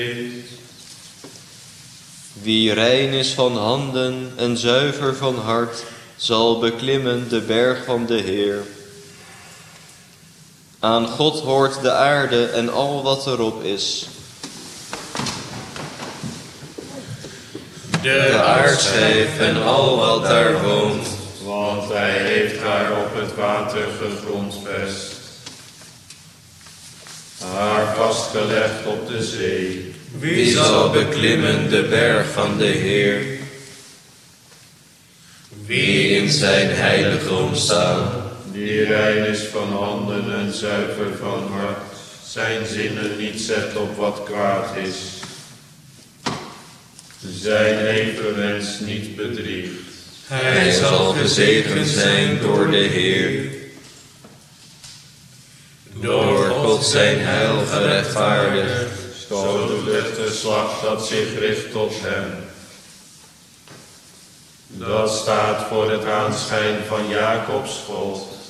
Wie rein is van handen en zuiver van hart, zal beklimmen de berg van de Heer. Aan God hoort de aarde en al wat erop is. De aardschijf en al wat daar woont, want hij heeft haar op het water gegrondvest. Haar vastgelegd op de zee. Wie zal beklimmen de berg van de Heer? Wie in zijn heiligdom staan? Die rein is van handen en zuiver van hart, zijn zinnen niet zet op wat kwaad is. Zijn evenwens niet bedriegt. Hij zal gezegend zijn door de Heer. Door God zijn heil gerechtvaardigd. Zo doet het geslacht dat zich richt op hem. Dat staat voor het aanschijn van Jacobs God.